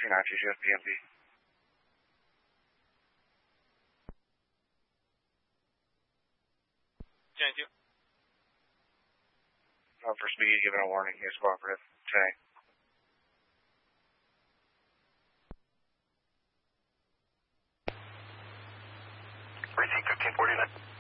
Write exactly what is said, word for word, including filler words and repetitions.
three nine two two P M V. ten two. Uh, for speed, given a warning, he is cooperative. ten eight. Racing fifteen forty-nine.